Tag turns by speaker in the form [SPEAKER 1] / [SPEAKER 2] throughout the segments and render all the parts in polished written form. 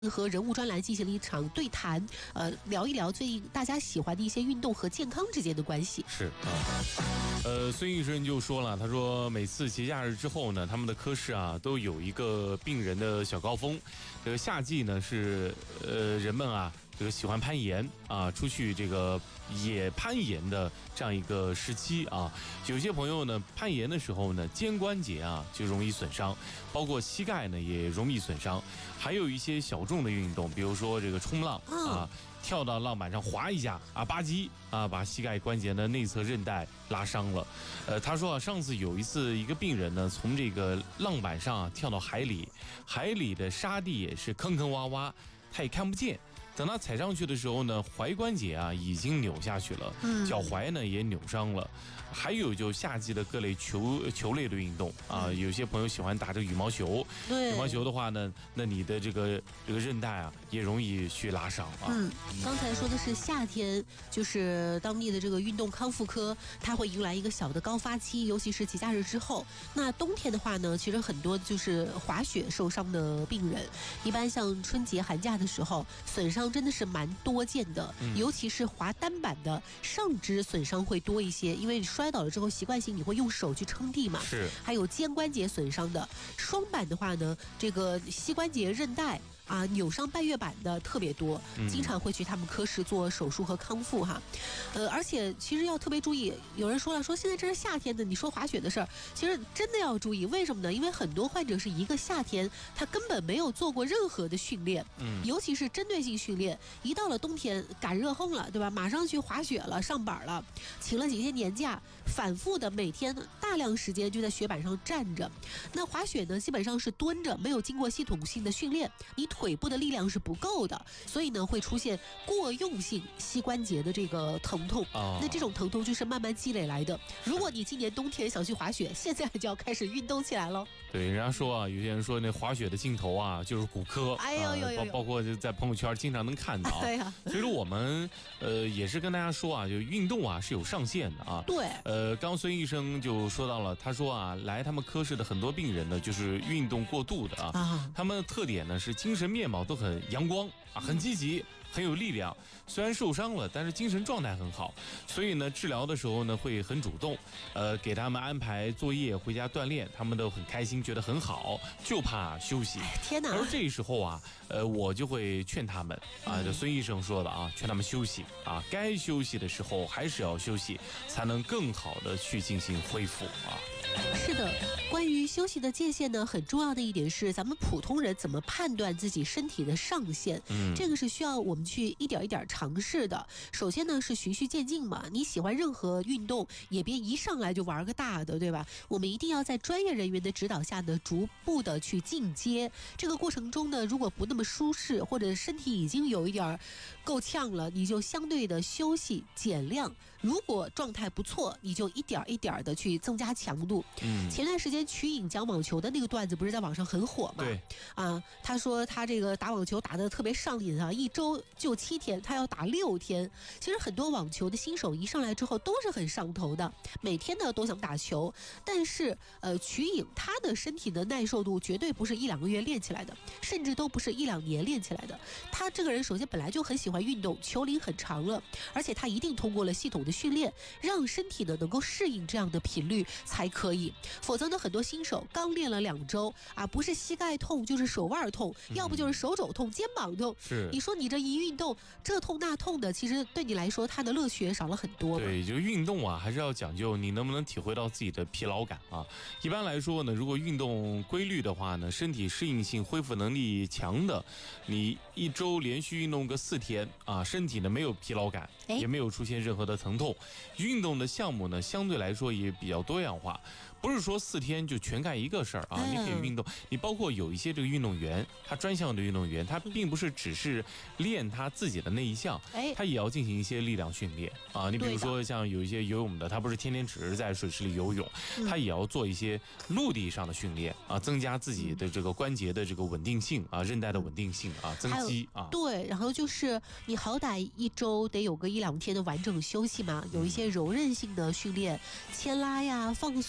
[SPEAKER 1] 和人物专栏进行了一场对谈，聊一聊最近大家喜欢的一些运动和健康之间的关系。
[SPEAKER 2] 是啊，孙医生就说了，他说每次节假日之后呢，他们的科室啊都有一个病人的小高峰。这个夏季呢是人们啊这个喜欢攀岩啊，出去这个也攀岩的这样一个时期啊。有些朋友呢攀岩的时候呢，肩关节啊就容易损伤，包括膝盖呢也容易损伤。还有一些小众的运动，比如说这个冲浪啊，跳到浪板上滑一下啊，吧唧啊，把膝盖关节的内侧韧带拉伤了。他说啊，上次有一个病人呢，从这个浪板上跳到海里，海里的沙地也是坑坑洼洼，他也看不见。等他踩上去的时候呢，踝关节啊已经扭下去了，脚踝呢也扭伤了。还有就夏季的各类球类的运动啊，有些朋友喜欢打这个羽毛球，羽毛球的话呢，那你的这个韧带啊也容易去拉伤啊。
[SPEAKER 1] 刚才说的是夏天，就是当地的这个运动康复科，它会迎来一个小的高发期，尤其是节假日之后。那冬天的话呢，其实很多就是滑雪受伤的病人，一般像春节寒假的时候，损伤真的是蛮多见的，尤其是滑单板的上肢损伤会多一些，因为你摔倒了之后，习惯性你会用手去撑地嘛。
[SPEAKER 2] 是。
[SPEAKER 1] 还有肩关节损伤的，双板的话呢，这个膝关节韧带啊扭伤半月板的特别多，经常会去他们科室做手术和康复哈。而且其实要特别注意，有人说了，说现在这是夏天的，你说滑雪的事儿，其实真的要注意，为什么呢？因为很多患者是一个夏天他根本没有做过任何的训练，尤其是针对性训练，一到了冬天赶热烘了，对吧？马上去滑雪了，上板了，请了几天年假，反复的每天大量时间就在雪板上站着。那滑雪呢，基本上是蹲着，没有经过系统性的训练，你腿部的力量是不够的，所以呢会出现过用性膝关节的这个疼痛。那这种疼痛就是慢慢积累来的。如果你今年冬天想去滑雪，现在就要开始运动起来了。
[SPEAKER 2] 对，人家说啊，有些人说那滑雪的尽头啊就是骨科，包括就在朋友圈经常能看到。
[SPEAKER 1] 对呀，
[SPEAKER 2] 所以说我们也是跟大家说啊，就运动啊是有上限的啊。
[SPEAKER 1] 对，
[SPEAKER 2] 刚孙医生就说到了，他说啊，来他们科室的很多病人呢，就是运动过度的啊。他们的特点呢是精神面貌都很阳光啊，很积极，很有力量。虽然受伤了，但是精神状态很好，所以呢，治疗的时候呢会很主动，给他们安排作业、回家锻炼，他们都很开心，觉得很好，就怕休息。
[SPEAKER 1] 天哪！
[SPEAKER 2] 而这时候啊，我就会劝他们啊，就孙医生说的啊，劝他们休息啊，该休息的时候还是要休息，才能更好的去进行恢复啊。
[SPEAKER 1] 是的，关于休息的界限呢，很重要的一点是，咱们普通人怎么判断自己身体的上限？这个是需要我们去一点一点尝试的。首先呢，是循序渐进嘛。你喜欢任何运动，也别一上来就玩个大的，对吧？我们一定要在专业人员的指导下呢，逐步的去进阶。这个过程中呢，如果不那么舒适，或者身体已经有一点够呛了，你就相对的休息减量。如果状态不错，你就一点一点的去增加强度。前段时间瞿颖讲网球的那个段子不是在网上很火吗？
[SPEAKER 2] 对
[SPEAKER 1] 啊，他说他这个打网球打得特别上瘾啊，一周就7天，他要打6天。其实很多网球的新手一上来之后都是很上头的，每天呢都想打球。但是瞿颖他的身体的耐受度绝对不是1-2个月练起来的，甚至都不是1-2年练起来的。他这个人首先本来就很喜欢运动，球龄很长了，而且他一定通过了系统的训练，让身体呢能够适应这样的频率才可以。否则呢，很多新手刚练了2周啊，不是膝盖痛就是手腕痛，要不就是手肘痛、肩膀痛。
[SPEAKER 2] 是，
[SPEAKER 1] 你说你这一运动这痛那痛的，其实对你来说，它的乐趣也少了很多。
[SPEAKER 2] 对，就运动啊，还是要讲究你能不能体会到自己的疲劳感啊。一般来说呢，如果运动规律的话呢，身体适应性、恢复能力强的，你一周连续运动个4天啊，身体呢没有疲劳感，也没有出现任何的疼痛。运动的项目呢，相对来说也比较多样化。不是说4天就全干一个事儿啊，你可以运动，你包括有一些这个运动员，他专项的运动员，他并不是只是练他自己的那一项，他也要进行一些力量训练啊。你比如说像有一些游泳的，他不是天天只是在水池里游泳，他也要做一些陆地上的训练啊，增加自己的这个关节的这个稳定性啊，韧带的稳定性啊，增肌啊。
[SPEAKER 1] 对，然后就是你好歹一周得有个1-2天的完整休息嘛，有一些柔韧性的训练，牵拉呀、放松啊。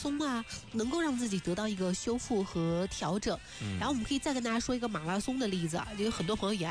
[SPEAKER 1] 它能够让自己得到一个修复和调整。然后我们可以再跟大家说一个马拉松的例子啊，因为很多朋友也